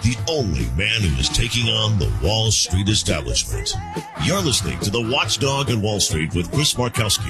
the only man who is taking on the Wall Street establishment. You're listening to The Watchdog on Wall Street with Chris Markowski.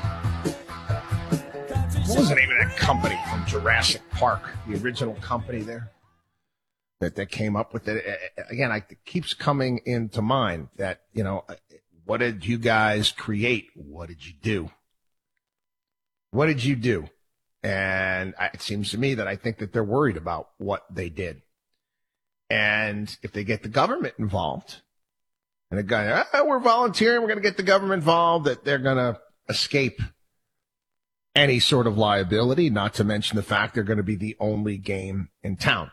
What was the name of that company from Jurassic Park? The original company there that came up with it. Again, it keeps coming into mind that, what did you guys create? What did you do? What did you do? And it seems to me that I think that they're worried about what they did. And if they get the government involved, and they're going, we're volunteering, we're going to get the government involved, that they're going to escape any sort of liability, not to mention the fact they're going to be the only game in town.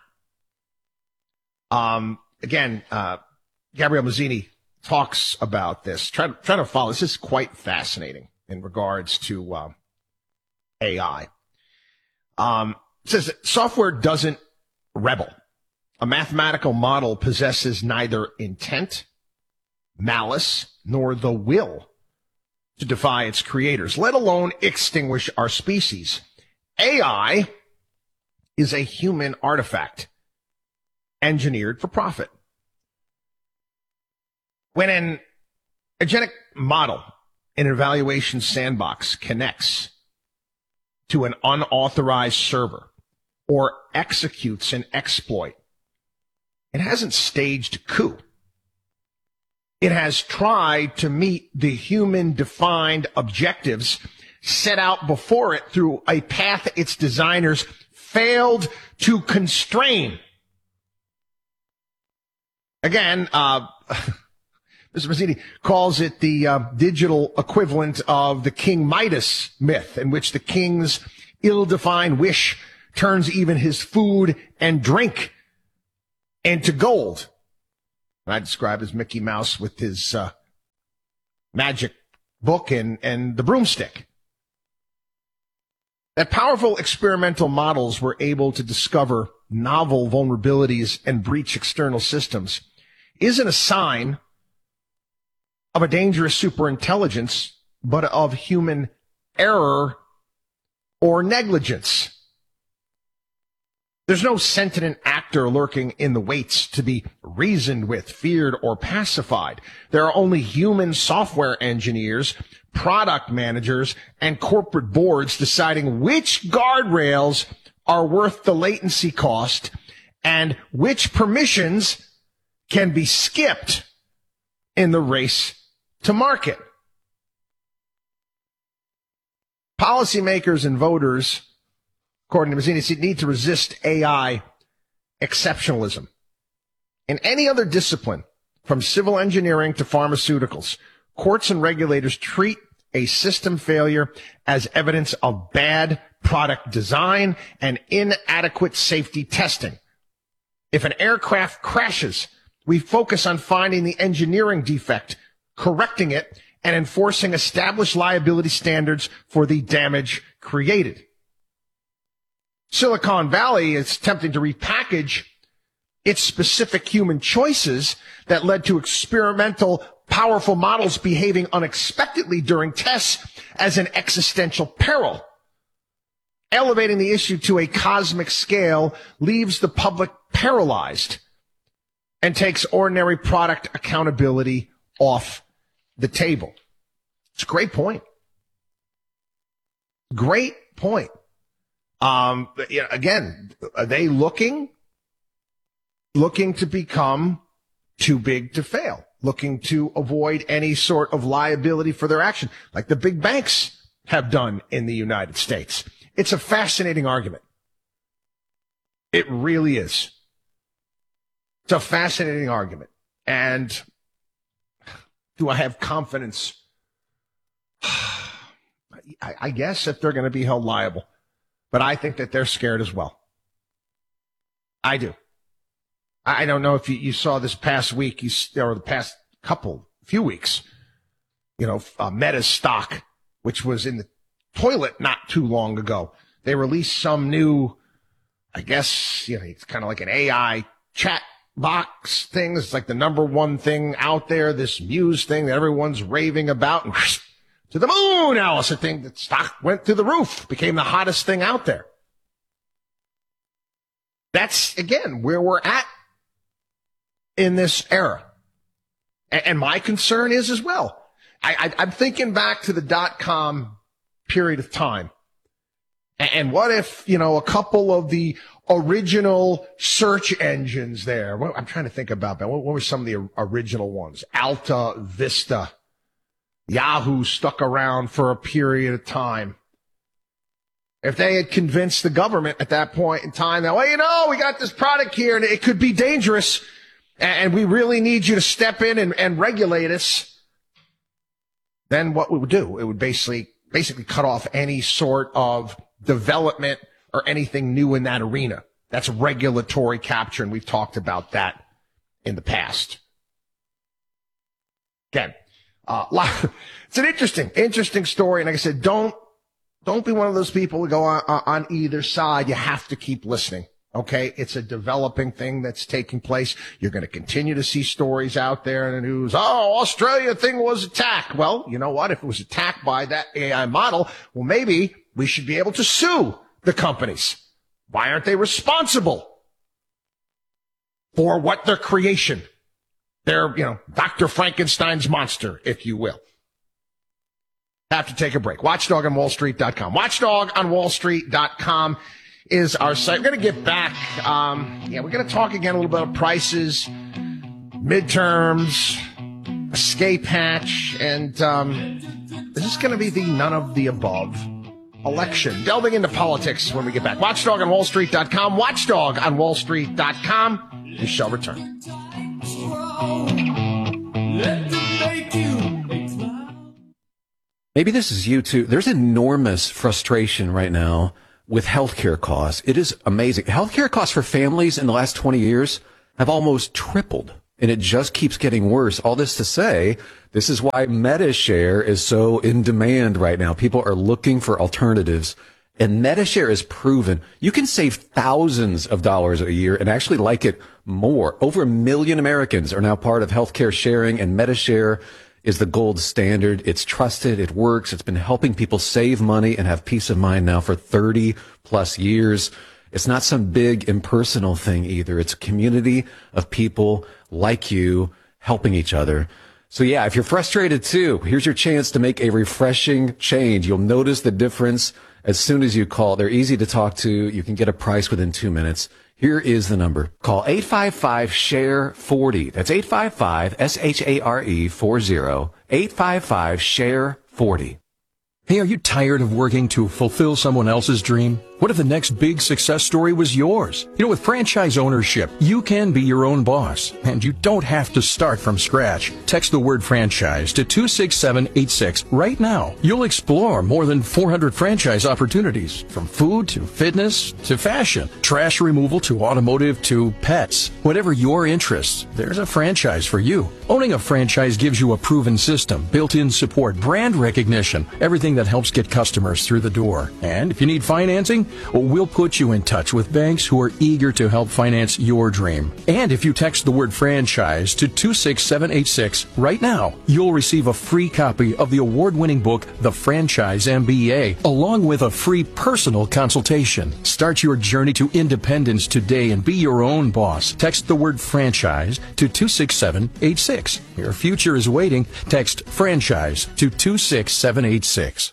Again, Gabrielle Mazzini talks about this. Try to follow. This is quite fascinating in regards to AI. It says that software doesn't rebel. A mathematical model possesses neither intent, malice, nor the will to defy its creators, let alone extinguish our species. AI is a human artifact engineered for profit. When an agentic model in an evaluation sandbox connects to an unauthorized server or executes an exploit, it hasn't staged a coup. It has tried to meet the human-defined objectives set out before it through a path its designers failed to constrain. Again, Mr. Mazzini calls it the digital equivalent of the King Midas myth, in which the king's ill-defined wish turns even his food and drink into gold. I describe as Mickey Mouse with his magic book and the broomstick. That powerful experimental models were able to discover novel vulnerabilities and breach external systems isn't a sign of a dangerous superintelligence, but of human error or negligence. There's no sentient actor lurking in the waits to be reasoned with, feared, or pacified. There are only human software engineers, product managers, and corporate boards deciding which guardrails are worth the latency cost and which permissions can be skipped in the race to market. Policymakers and voters, according to Mazzini, need to resist AI exceptionalism. In any other discipline, from civil engineering to pharmaceuticals, courts and regulators treat a system failure as evidence of bad product design and inadequate safety testing. If an aircraft crashes, we focus on finding the engineering defect, correcting it, and enforcing established liability standards for the damage created. Silicon Valley is attempting to repackage its specific human choices that led to experimental, powerful models behaving unexpectedly during tests as an existential peril. Elevating the issue to a cosmic scale leaves the public paralyzed and takes ordinary product accountability off the table. It's a great point. Great point. Again, are they looking to become too big to fail, looking to avoid any sort of liability for their action, like the big banks have done in the United States? It's a fascinating argument. It really is. It's a fascinating argument. And do I have confidence? I guess that they're going to be held liable. But I think that they're scared as well. I do. I don't know if you saw this past week, or the past few weeks, Meta's stock, which was in the toilet not too long ago. They released some new, I guess, it's kind of like an AI chat box thing. It's like the number one thing out there, this Muse thing that everyone's raving about. And to the moon, Alice, I think that stock went through the roof, became the hottest thing out there. That's, again, where we're at in this era. And my concern is as well. I'm thinking back to the dot-com period of time. And what if, a couple of the original search engines there? I'm trying to think about that. What were some of the original ones? Alta Vista. Yahoo stuck around for a period of time. If they had convinced the government at that point in time that, we got this product here and it could be dangerous and we really need you to step in and regulate us, then what we would do, it would basically cut off any sort of development or anything new in that arena. That's regulatory capture, and we've talked about that in the past. Again, it's an interesting story, and like I said, don't be one of those people who go on either side. You have to keep listening. Okay, it's a developing thing that's taking place. You're going to continue to see stories out there in the news. Oh, Australia thing was attacked. Well, you know what? If it was attacked by that AI model, well, maybe we should be able to sue the companies. Why aren't they responsible for what their creation? Their, Dr. Frankenstein's monster, if you will. Have to take a break. WatchdogOnWallStreet.com. WatchdogOnWallStreet.com is our site. We're going to get back. We're going to talk again a little bit of prices, midterms, escape hatch, and this is going to be the none of the above election. Delving into politics when we get back. WatchdogOnWallStreet.com. WatchdogOnWallStreet.com. We shall return. Maybe this is you too. There's enormous frustration right now with healthcare costs. It is amazing. Healthcare costs for families in the last 20 years have almost tripled, and it just keeps getting worse. All this to say, this is why MediShare is so in demand right now. People are looking for alternatives, and MediShare is proven you can save thousands of dollars a year and actually like it more. Over 1 million Americans are now part of healthcare sharing, and MediShare is the gold standard. It's trusted. It works. It's been helping people save money and have peace of mind now for 30 plus years. It's not some big impersonal thing either. It's a community of people like you helping each other. So yeah, if you're frustrated too, here's your chance to make a refreshing change. You'll notice the difference as soon as you call. They're easy to talk to. You can get a price within 2 minutes. Here is the number. Call 855-SHARE-40. That's 855-SHARE 40. 855-SHARE-40. Hey, are you tired of working to fulfill someone else's dream? What if the next big success story was yours? With franchise ownership, you can be your own boss, and you don't have to start from scratch. Text the word franchise to 26786 right now. You'll explore more than 400 franchise opportunities, from food to fitness to fashion, trash removal to automotive to pets. Whatever your interests, there's a franchise for you. Owning a franchise gives you a proven system, built-in support, brand recognition, everything that helps get customers through the door. And if you need financing, we'll put you in touch with banks who are eager to help finance your dream. And if you text the word franchise to 26786 right now, you'll receive a free copy of the award-winning book, The Franchise MBA, along with a free personal consultation. Start your journey to independence today and be your own boss. Text the word franchise to 26786. Your future is waiting. Text franchise to 26786.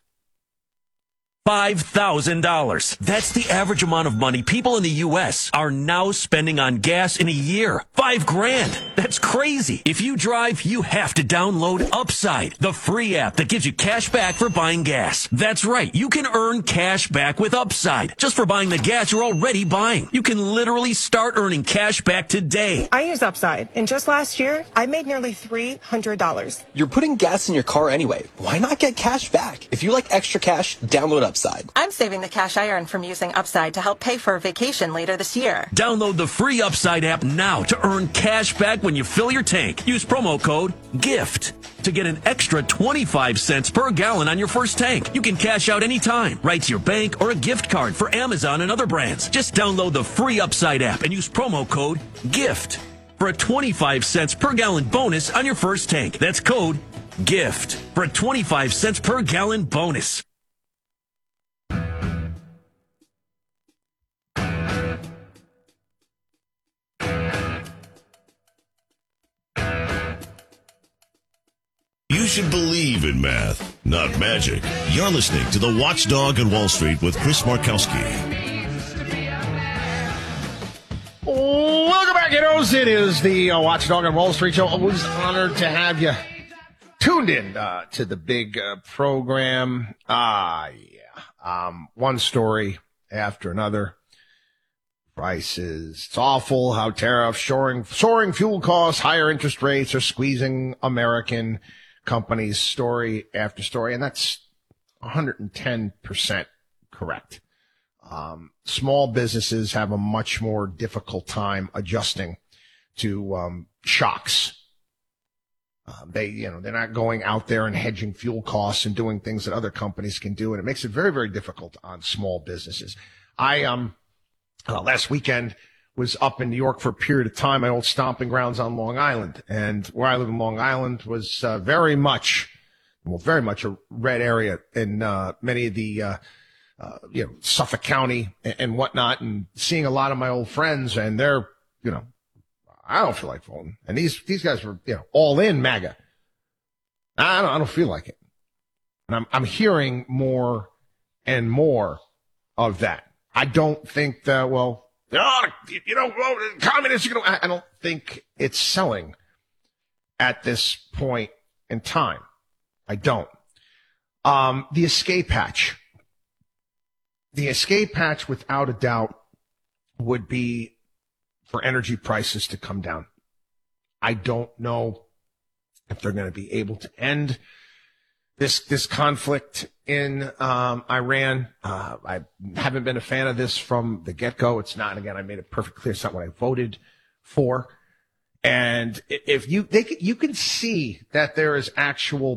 $5,000. That's the average amount of money people in the U.S. are now spending on gas in a year. $5,000. That's crazy. If you drive, you have to download Upside, the free app that gives you cash back for buying gas. That's right. You can earn cash back with Upside just for buying the gas you're already buying. You can literally start earning cash back today. I use Upside, and just last year, I made nearly $300. You're putting gas in your car anyway. Why not get cash back? If you like extra cash, download Upside. I'm saving the cash I earn from using Upside to help pay for a vacation later this year. Download the free Upside app now to earn cash back when you fill your tank. Use promo code GIFT to get an extra 25 cents per gallon on your first tank. You can cash out anytime, right to your bank or a gift card for Amazon and other brands. Just download the free Upside app and use promo code GIFT for a 25 cents per gallon bonus on your first tank. That's code GIFT for a 25 cents per gallon bonus. You should believe in math, not magic. You're listening to The Watchdog on Wall Street with Chris Markowski. Welcome back, kiddos. It is the Watchdog on Wall Street show. Always honored to have you tuned in to the big program. One story after another. Prices. It's awful how tariffs, soaring fuel costs, higher interest rates are squeezing American companies, story after story. And that's 110% correct. Small businesses have a much more difficult time adjusting to shocks. They're not going out there and hedging fuel costs and doing things that other companies can do. And it makes it very, very difficult on small businesses. Last weekend was up in New York for a period of time, my old stomping grounds on Long Island. And where I live in Long Island was very much a red area in many of the Suffolk County and whatnot, and seeing a lot of my old friends, and they're, I don't feel like voting. And these guys were, all in MAGA. I don't feel like it. And I'm hearing more and more of that. I don't think that, communists are I don't think it's selling at this point in time. I don't. The escape hatch. The escape hatch, without a doubt, would be for energy prices to come down. I don't know if they're going to be able to end this conflict in Iran. I haven't been a fan of this from the get-go. It's not, again, I made it perfectly clear, it's not what I voted for. And if you can see that there is actual